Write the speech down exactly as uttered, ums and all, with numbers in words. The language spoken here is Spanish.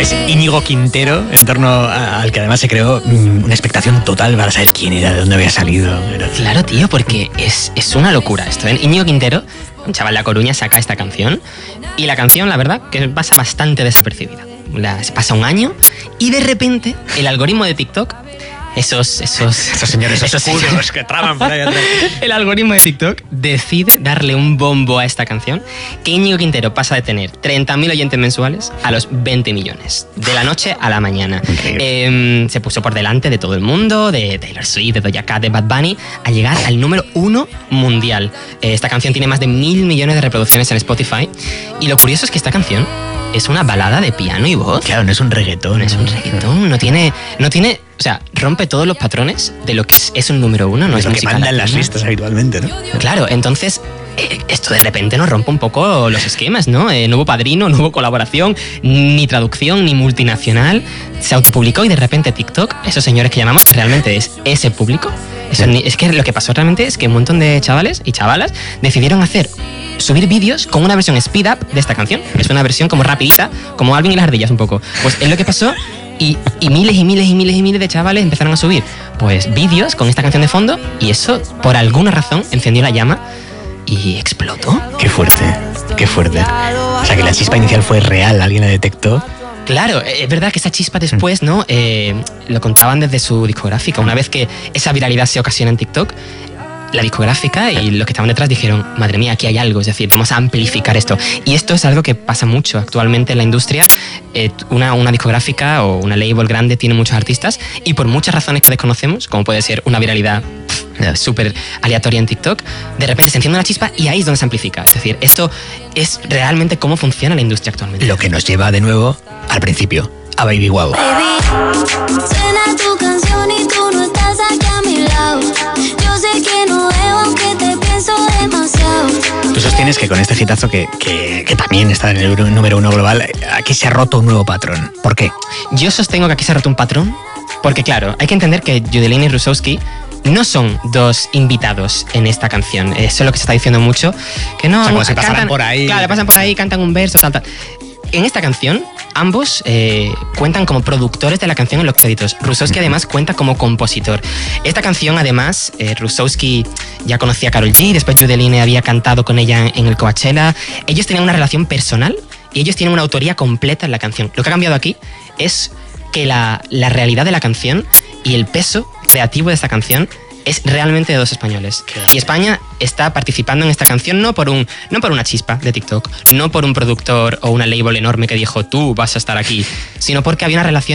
es Íñigo Quintero, en torno a, al que además se creó mmm, una expectación total para saber quién era, de dónde había salido. Era... Claro, tío, porque es, es una locura esto, ¿eh? Íñigo Quintero, un chaval de La Coruña, saca esta canción y la canción, la verdad, que pasa bastante desapercibida. La, se pasa un año y de repente el algoritmo de TikTok, esos esos esos señores esos oscuros señores que traman por ahí atrás, el algoritmo de TikTok decide darle un bombo a esta canción, que Íñigo Quintero pasa de tener treinta mil oyentes mensuales a los veinte millones, de la noche a la mañana. Eh, se puso por delante de todo el mundo, de Taylor Swift, de Doja Cat, de Bad Bunny, a llegar al número uno mundial. Eh, esta canción tiene más de mil millones de reproducciones en Spotify, y lo curioso es que esta canción es una balada de piano y voz. Claro, no es un reggaetón. No es un reggaetón, no tiene, no tiene, o sea, rompe todos los patrones de lo que es, es un número uno, no es es lo música que mandan latina. Las listas habitualmente, ¿no? Claro, entonces eh, esto de repente nos rompe un poco los esquemas, ¿no? Eh, no hubo padrino, no hubo colaboración, ni traducción, ni multinacional. Se autopublicó y de repente TikTok, esos señores que llamamos, realmente es ese público. Eso, es que lo que pasó realmente es que un montón de chavales y chavalas decidieron hacer subir vídeos con una versión speed up de esta canción. Es una versión como rapidita, como Alvin y las ardillas un poco. Pues es lo que pasó y, y miles y miles y miles y miles de chavales empezaron a subir pues vídeos con esta canción de fondo y eso, por alguna razón, encendió la llama y explotó. Qué fuerte, qué fuerte. O sea, que la chispa inicial fue real, alguien la detectó. Claro, es verdad que esa chispa después, ¿no? Eh, lo contaban desde su discográfica. Una vez que esa viralidad se ocasiona en TikTok, la discográfica y los que estaban detrás dijeron, madre mía, aquí hay algo, es decir, vamos a amplificar esto. Y esto es algo que pasa mucho actualmente en la industria. Eh, una, una discográfica o una label grande tiene muchos artistas y por muchas razones que desconocemos, como puede ser una viralidad súper aleatoria en TikTok, de repente se enciende una chispa y ahí es donde se amplifica. Es decir, esto es realmente cómo funciona la industria actualmente. Lo que nos lleva de nuevo al principio, a Baby Wow. Baby, suena tu canción y tú no estás aquí a mi lado. Yo sé que no veo aunque te pienso demasiado. Tú sostienes que con este hitazo que, que, que también está en el número uno global, aquí se ha roto un nuevo patrón. ¿Por qué? Yo sostengo que aquí se ha roto un patrón porque, claro, hay que entender que Judeline y Rusowski no son dos invitados en esta canción. Eso es lo que se está diciendo mucho. Que no, o sea, como se cantan, pasarán por ahí. Claro, pasan por ahí, cantan un verso, tal, tal. En esta canción, ambos eh, cuentan como productores de la canción en los créditos. Rusowski además cuenta como compositor. Esta canción, además, eh, Rusowski ya conocía a Karol G, después Judeline había cantado con ella en el Coachella. Ellos tenían una relación personal y ellos tienen una autoría completa en la canción. Lo que ha cambiado aquí es que la, la realidad de la canción y el peso creativo de esta canción es realmente de dos españoles. Y España está participando en esta canción no por un no por una chispa de TikTok, no por un productor o una label enorme que dijo tú vas a estar aquí, sino porque había una relación